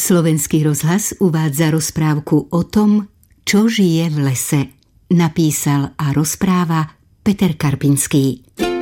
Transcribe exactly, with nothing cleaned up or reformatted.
Slovenský rozhlas uvádza rozprávku o tom, čo žije v lese. Napísal a rozpráva Peter Karpinský.